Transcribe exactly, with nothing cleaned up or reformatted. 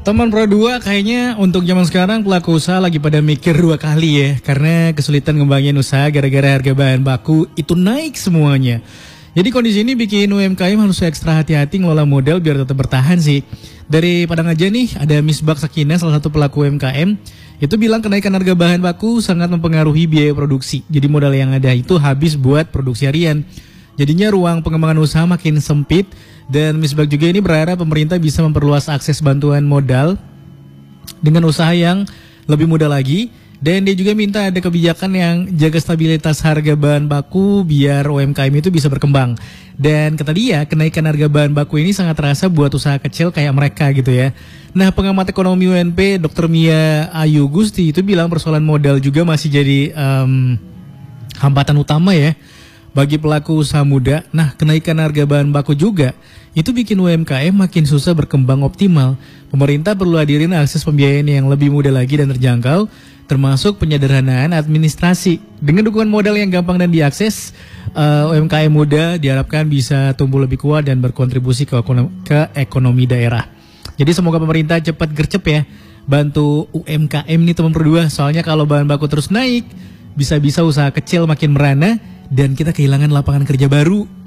Teman Pro dua kayaknya untuk zaman sekarang pelaku usaha lagi pada mikir dua kali ya. Karena kesulitan ngembangin usaha gara-gara harga bahan baku itu naik semuanya. Jadi kondisi ini bikin U M K M harus ekstra hati-hati ngelola modal biar tetap bertahan sih. Dari Padang aja nih ada Misbak Sakinah, salah satu pelaku U M K M. Itu bilang kenaikan harga bahan baku sangat mempengaruhi biaya produksi. Jadi modal yang ada itu habis buat produksi harian. Jadinya ruang pengembangan usaha makin sempit. Dan Misbak juga ini berharap pemerintah bisa memperluas akses bantuan modal dengan usaha yang lebih mudah lagi. Dan dia juga minta ada kebijakan yang jaga stabilitas harga bahan baku biar U M K M itu bisa berkembang. Dan kata dia, kenaikan harga bahan baku ini sangat terasa buat usaha kecil kayak mereka gitu ya. Nah, pengamat ekonomi U N P dokter Mia Ayu Gusti itu bilang persoalan modal juga masih jadi um, hambatan utama ya bagi pelaku usaha muda. Nah, kenaikan harga bahan baku juga itu bikin U M K M makin susah berkembang optimal. Pemerintah perlu hadirin akses pembiayaan yang lebih mudah lagi dan terjangkau, termasuk penyederhanaan administrasi. Dengan dukungan modal yang gampang dan diakses, uh, U M K M muda diharapkan bisa tumbuh lebih kuat dan berkontribusi ke ekonomi, ke ekonomi daerah. Jadi semoga pemerintah cepat gercep ya, bantu U M K M nih teman berdua. Soalnya kalau bahan baku terus naik, bisa-bisa usaha kecil makin merana dan kita kehilangan lapangan kerja baru.